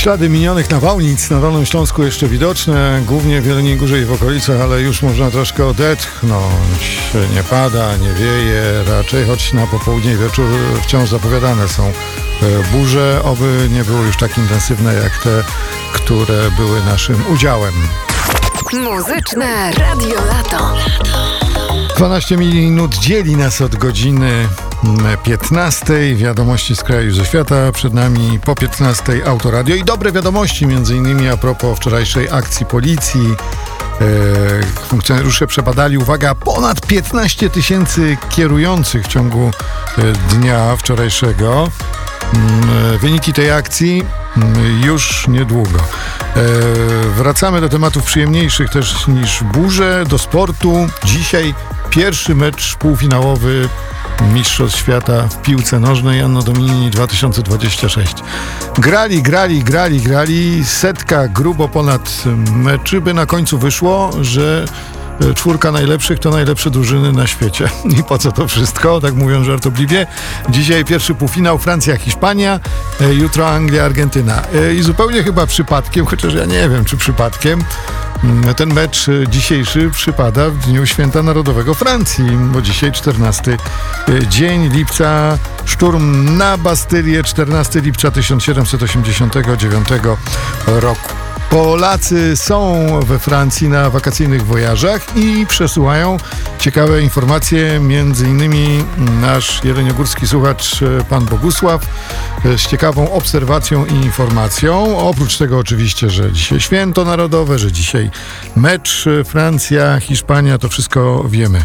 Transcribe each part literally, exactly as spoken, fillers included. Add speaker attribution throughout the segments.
Speaker 1: Ślady minionych nawałnic na Dolnym Śląsku jeszcze widoczne, głównie w Jeleniej Górze i w okolicach, ale już można troszkę odetchnąć. Nie pada, nie wieje raczej, choć na popołudnie i wieczór wciąż zapowiadane są burze, oby nie były już tak intensywne jak te, które były naszym udziałem.
Speaker 2: Muzyczne Radio Lato.
Speaker 1: dwanaście minut dzieli nas od godziny piętnastej. Wiadomości z kraju i ze świata. Przed nami po piętnastej Autoradio i dobre wiadomości, między innymi a propos wczorajszej akcji policji. E, funkcjonariusze przebadali, uwaga, ponad piętnaście tysięcy kierujących w ciągu e, dnia wczorajszego. E, wyniki tej akcji już niedługo. E, wracamy do tematów przyjemniejszych też niż burze, do sportu. Dzisiaj pierwszy mecz półfinałowy Mistrzostw Świata w piłce nożnej Anno Domini dwa tysiące dwadzieścia sześć. Grali, grali, grali, grali. Setka, grubo ponad meczy, by na końcu wyszło, że czwórka najlepszych to najlepsze drużyny na świecie. I po co to wszystko? Tak mówią żartobliwie. Dzisiaj pierwszy półfinał Francja-Hiszpania, jutro Anglia-Argentyna. I zupełnie chyba przypadkiem, chociaż ja nie wiem, czy przypadkiem, ten mecz dzisiejszy przypada w dniu Święta Narodowego Francji, bo dzisiaj czternasty dzień lipca, szturm na Bastylię, czternastego lipca tysiąc siedemset osiemdziesiątego dziewiątego roku. Polacy są we Francji na wakacyjnych wojażach i przesyłają ciekawe informacje, między innymi nasz jeleniogórski słuchacz pan Bogusław z ciekawą obserwacją i informacją. Oprócz tego oczywiście, że dzisiaj święto narodowe, że dzisiaj mecz Francja, Hiszpania, to wszystko wiemy.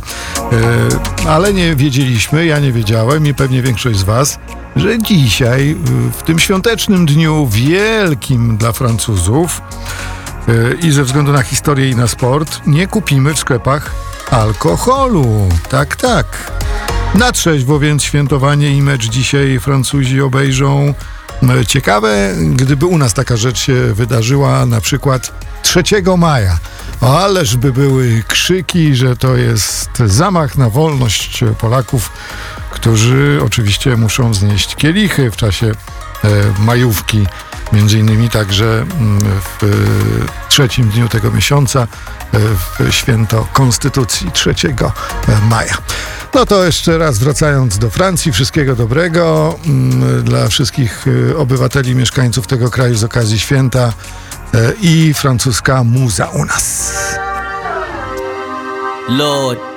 Speaker 1: Ale nie wiedzieliśmy, ja nie wiedziałem i pewnie większość z was, że dzisiaj, w tym świątecznym dniu wielkim dla Francuzów i ze względu na historię i na sport, nie kupimy w sklepach alkoholu. Tak, tak. Na trzeźwo więc świętowanie i mecz dzisiaj Francuzi obejrzą. Ciekawe, gdyby u nas taka rzecz się wydarzyła na przykład trzeciego maja. Ależ by były krzyki, że to jest zamach na wolność Polaków, którzy oczywiście muszą znieść kielichy w czasie e, majówki, między innymi także w e, trzecim dniu tego miesiąca, e, w święto Konstytucji trzeciego maja. No to jeszcze raz wracając do Francji, wszystkiego dobrego m, dla wszystkich e, obywateli, mieszkańców tego kraju z okazji święta e, i francuska muza u nas.
Speaker 3: Lord.